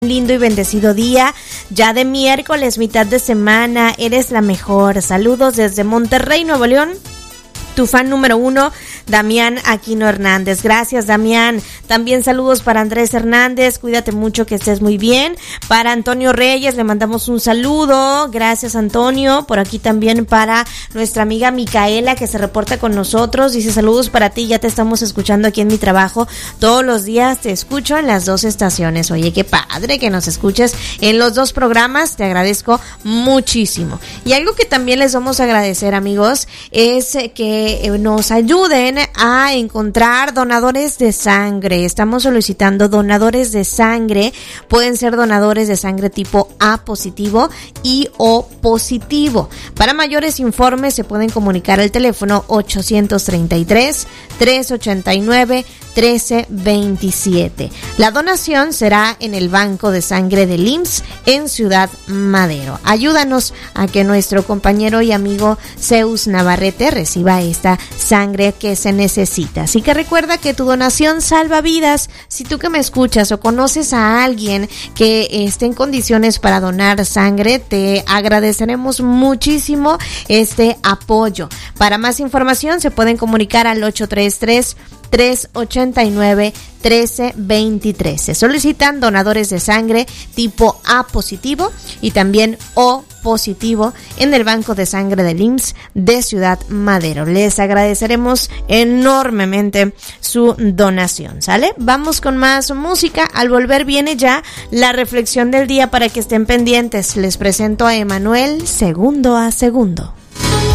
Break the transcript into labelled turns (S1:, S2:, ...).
S1: Lindo y bendecido día, ya de miércoles, mitad de semana, eres la mejor. Saludos desde Monterrey, Nuevo León. Tu fan número 1, Damián Aquino Hernández. Gracias, Damián. También saludos para Andrés Hernández. Cuídate mucho, que estés muy bien. Para Antonio Reyes le mandamos un saludo. Gracias, Antonio. Por aquí también para nuestra amiga Micaela, que se reporta con nosotros. Dice saludos para ti. Ya te estamos escuchando aquí en mi trabajo. Todos los días te escucho en las 2 estaciones. Oye, qué padre que nos escuches en los 2 programas. Te agradezco muchísimo. Y algo que también les vamos a agradecer, amigos, es que nos ayuden a encontrar donadores de sangre. Estamos solicitando donadores de sangre. Pueden ser donadores de sangre tipo A positivo y O positivo. Para mayores informes se pueden comunicar al teléfono 833-389-1327. La donación será en el Banco de Sangre del IMSS en Ciudad Madero. Ayúdanos a que nuestro compañero y amigo Zeus Navarrete reciba esta sangre que se necesita. Así que recuerda que tu donación salva vidas. Si tú que me escuchas o conoces a alguien que esté en condiciones para donar sangre, te agradeceremos muchísimo este apoyo. Para más información se pueden comunicar al 833-389-1323. Se solicitan donadores de sangre tipo A positivo y también O positivo en el Banco de Sangre del IMSS de Ciudad Madero. Les agradeceremos enormemente su donación, ¿sale? Vamos con más música. Al volver viene ya la reflexión del día para que estén pendientes. Les presento a Emanuel segundo a segundo.